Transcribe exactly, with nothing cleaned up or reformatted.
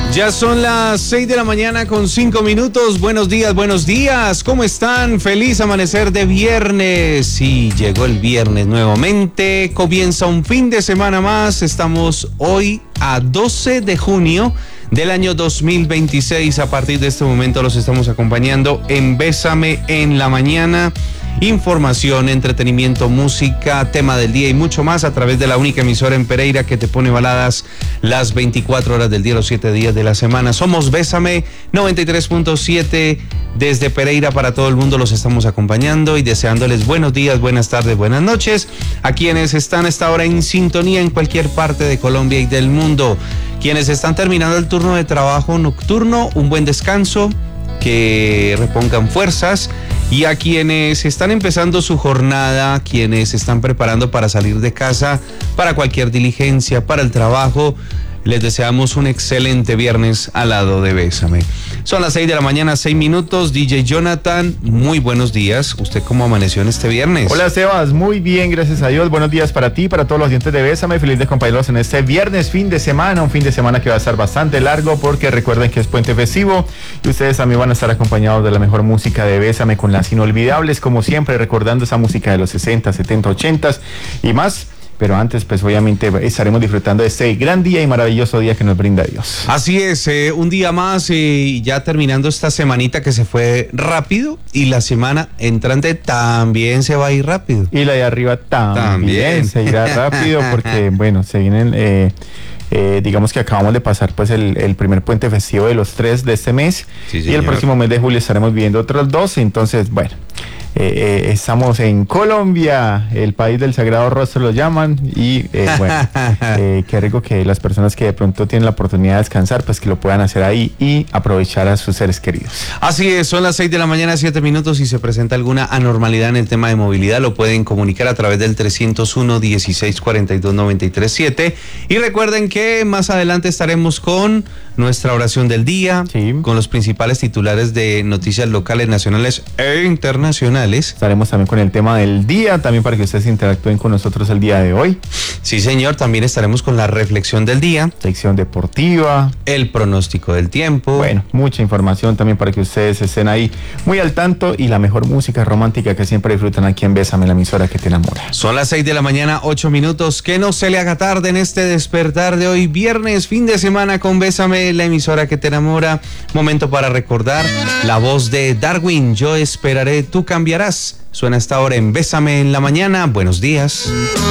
Ya son las seis de la mañana con cinco minutos. Buenos días, buenos días. ¿Cómo están? Feliz amanecer de viernes. Y llegó el viernes nuevamente. Comienza un fin de semana más. Estamos hoy a doce de junio del año dos mil veintiséis. A partir de este momento los estamos acompañando en Bésame en la Mañana. Información, entretenimiento, música, tema del día y mucho más a través de la única emisora en Pereira que te pone baladas las veinticuatro horas del día, los siete días de la semana. Somos Bésame noventa y tres punto siete desde Pereira para todo el mundo. Los estamos acompañando y deseándoles buenos días, buenas tardes, buenas noches a quienes están a esta hora en sintonía en cualquier parte de Colombia y del mundo. Quienes están terminando el turno de trabajo nocturno, un buen descanso, que repongan fuerzas, y a quienes están empezando su jornada, quienes están preparando para salir de casa, para cualquier diligencia, para el trabajo, les deseamos un excelente viernes al lado de Bésame. Son las seis de la mañana, seis minutos. D J Jonathan, muy buenos días. ¿Usted cómo amaneció en este viernes? Hola, Sebas, muy bien, gracias a Dios. Buenos días para ti, para todos los oyentes de Bésame. Feliz de acompañarlos en este viernes, fin de semana. Un fin de semana que va a estar bastante largo porque recuerden que es puente festivo y ustedes también van a estar acompañados de la mejor música de Bésame con las inolvidables, como siempre, recordando esa música de los sesenta, setenta, ochenta y más. Pero antes, pues obviamente estaremos disfrutando de este gran día y maravilloso día que nos brinda Dios. Así es, eh, un día más y eh, ya terminando esta semanita que se fue rápido, y la semana entrante también se va a ir rápido. Y la de arriba también, también. se irá rápido porque, bueno, se vienen... Eh, Eh, digamos que acabamos de pasar pues el, el primer puente festivo de los tres de este mes, sí, y el próximo mes de julio estaremos viviendo otros dos. Entonces, bueno, eh, eh, estamos en Colombia, el país del Sagrado Rostro lo llaman, y eh, bueno, eh, qué rico que las personas que de pronto tienen la oportunidad de descansar, pues que lo puedan hacer ahí y aprovechar a sus seres queridos. Así es, son las seis de la mañana, siete minutos. Si se presenta alguna anormalidad en el tema de movilidad, lo pueden comunicar a través del trescientos uno, dieciséis cuarenta y dos, noventa y tres siete. Y recuerden que que más adelante estaremos con nuestra oración del día, sí, con los principales titulares de noticias locales, nacionales e internacionales. Estaremos también con el tema del día, también para que ustedes interactúen con nosotros el día de hoy. Sí, señor, también estaremos con la reflexión del día, sección deportiva, el pronóstico del tiempo. Bueno, mucha información también para que ustedes estén ahí muy al tanto, y la mejor música romántica que siempre disfrutan aquí en Bésame, la emisora que te enamora. Son las seis de la mañana, ocho minutos. Que no se le haga tarde en este despertar de hoy, viernes, fin de semana con Bésame, la emisora que te enamora. Momento para recordar la voz de Darwin, Yo esperaré, tú cambiarás. Suena hasta ahora en Bésame en la Mañana. Buenos días.